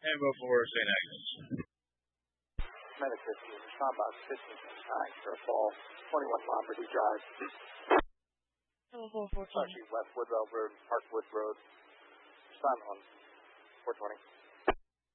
And before St. Agnes. Medic 15, respond box 15 for a fall, 21 Lombardy Drive. 414. West Woodwell Road, Parkwood Road. Respond on 420.